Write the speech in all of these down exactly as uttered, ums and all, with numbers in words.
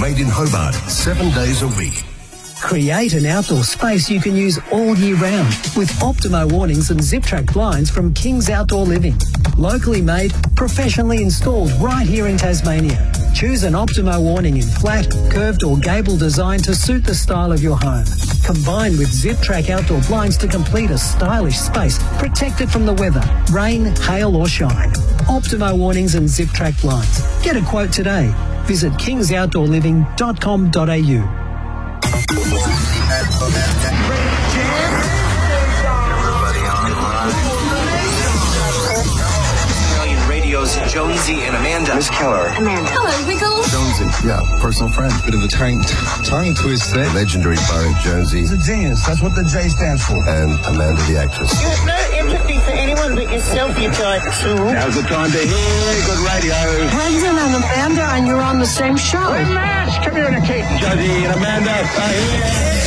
made in Hobart, seven days a week. Create an outdoor space you can use all year round with Optimo awnings and Zip-Track blinds from King's Outdoor Living. Locally made, professionally installed right here in Tasmania. Choose an Optimo awning in flat, curved or gable design to suit the style of your home. Combined with Zip-Track outdoor blinds to complete a stylish space protected from the weather, rain, hail or shine. Optimo awnings and Zip-Track blinds. Get a quote today. Visit kings outdoor living dot com dot a u. Australian Radio's Jonesy and Amanda. Miss Keller. Amanda. Hello, Wiggles. Jonesy. Yeah, personal friend. Bit of a tongue, tongue twister. Legendary Barry Jonesy. He's a genius. That's what the J stands for. And Amanda the actress. You have no empathy for anyone but yourself, you giant tool. Now's the time to hear good radio. Brendan and Amanda, and you're on the same show. Hey, Matt, come here and Kate. Jonesy and Amanda are here.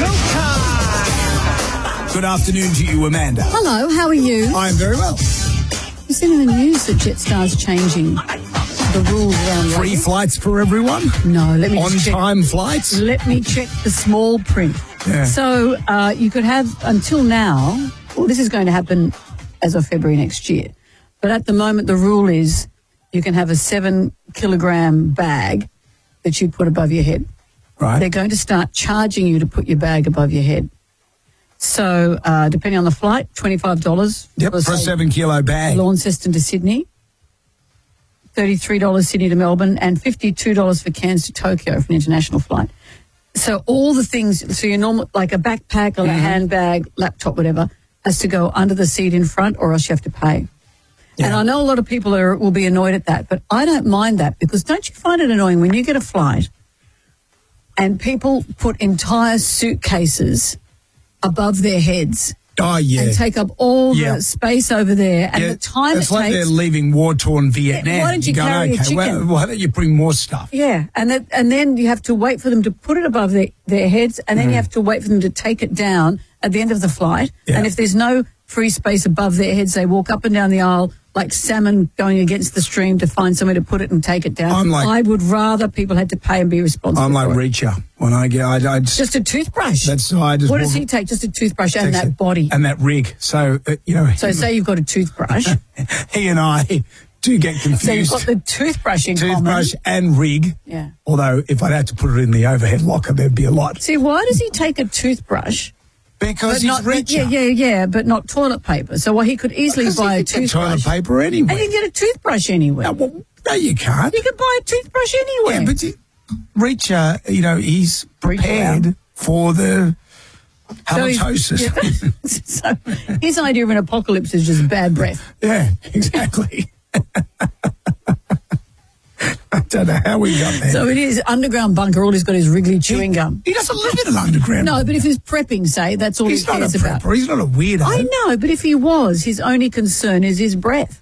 Showtime! Good afternoon to you, Amanda. Hello, how are you? I'm very well. You've seen in the news that Jetstar's changing the rules around Free running. flights for everyone? No, let me just check. On-time flights? Let me check the small print. Yeah. So uh, you could have, until now, well, this is going to happen as of February next year, but at the moment the rule is you can have a seven kilogram bag that you put above your head. Right. They're going to start charging you to put your bag above your head. So uh, depending on the flight, twenty-five dollars. Yep, for a seven kilo bag. Launceston to Sydney, thirty-three dollars Sydney to Melbourne, and fifty-two dollars for Cairns to Tokyo for an international flight. So all the things, so your normal, like a backpack or a Mm-hmm. handbag, laptop, whatever, has to go under the seat in front or else you have to pay. Yeah. And I know a lot of people are, will be annoyed at that, but I don't mind that because don't you find it annoying when you get a flight and people put entire suitcases above their heads Oh, yeah. and take up all Yeah. the space over there, and Yeah, the time it's it like takes. they're leaving war-torn Vietnam. why don't you You're carry going, a okay, well, chicken? why don't you bring more stuff? Yeah, and that, and then you have to wait for them to put it above their, their heads, and then you have to wait for them to take it down at the end of the flight. Yeah. And if there's no free space above their heads, they walk up and down the aisle like salmon going against the stream to find somewhere to put it and take it down. I'm like- I would rather people had to pay and be responsible. I'm like for it. Reacher. When I get, I, I just, Just a toothbrush. that's, I just what does walk- he take? Just a toothbrush and takes that it- body. And that rig. So, uh, you know, So say you've got a toothbrush. he and I do get So you've confused. got the toothbrush in Toothbrush common. and rig. Yeah. Although, if I'd have to put it in the overhead locker, there'd be a lot. See, why does he take a toothbrush? Because But he's not, Reacher. yeah, yeah, yeah, but not toilet paper. So well, he could easily Because buy he a can get toothbrush. toilet paper anyway. And you can get a toothbrush anywhere. No, well, no, you can't. You can buy a toothbrush anywhere. Yeah, but you, Reacher, you know, he's prepared out. for the So he's- halitosis. yeah, so his idea of an apocalypse is just bad breath. Yeah, exactly. I don't know how we got there. So it is underground bunker. All he's got is Wrigley chewing gum. He doesn't live in an underground. No, but if he's prepping, say, that's all he's he not a cares about. prepper. He's not a weirdo. I know, but if he was, his only concern is his breath.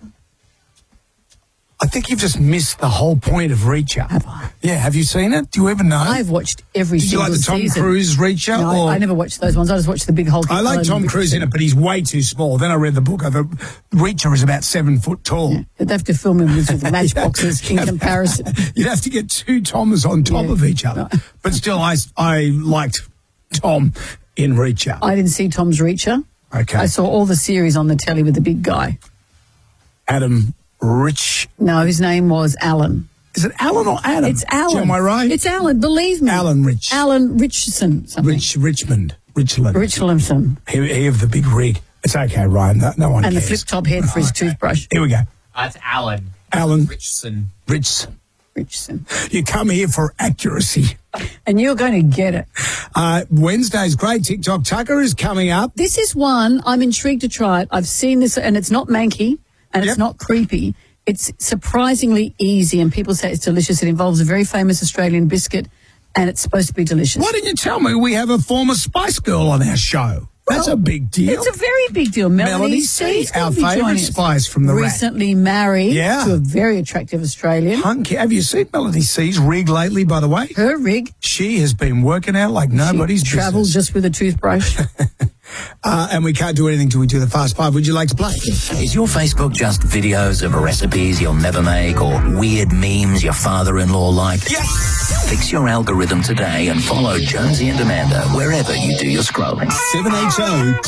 I think you've just missed the whole point of Reacher. Have I? Yeah, have you seen it? Do you ever know? I've watched every Did you single like the Tom season. Cruise Reacher? No, or I, I never watched those ones. I just watched the big hulking. I like Alan Tom Cruise in it, but he's way too small. Then I read the book. I thought Reacher is about seven foot tall. Yeah, they'd have to film him with the matchboxes in comparison. You'd have to get two Toms on top Yeah. of each other. But still, I, I liked Tom in Reacher. I didn't see Tom's Reacher. Okay. I saw all the series on the telly with the big guy. Adam Rich. No, his name was Alan. Is it Alan or Adam? It's Alan. Am I right? It's Alan, believe me. Alan Rich. Alan Richardson. Something. Rich Richmond. Richland. Richlandson. He, he of the big rig. It's okay, Ryan. No, no one And the cares. flip-top head for his toothbrush. Here we go. That's Alan. Alan Richardson. Richson. Richardson. You come here for accuracy. And you're going to get it. Uh, Wednesday's great. TikTok Tucker is coming up. This is one I'm intrigued to try it. I've seen this, and it's not manky, and Yep. it's not creepy. It's surprisingly easy, and people say it's delicious. It involves a very famous Australian biscuit, and it's supposed to be delicious. Why didn't you tell me we have a former Spice Girl on our show? That's Well, a big deal. It's a very big deal. Melanie, Melanie C's C, our gonna be favourite joining us. Spice from the Rat. Recently married Yeah. to a very attractive Australian. Hunky. Have you seen Melanie C's rig lately, by the way? Her rig, She has been working out like nobody's she travels business. just with a toothbrush. Uh, and we can't do anything till we do the Fast Five. Would you like to play? Is your Facebook just videos of recipes you'll never make or weird memes your father-in-law liked? Yes! Fix your algorithm today and follow Jonesy and Amanda wherever you do your scrolling. seven eight zero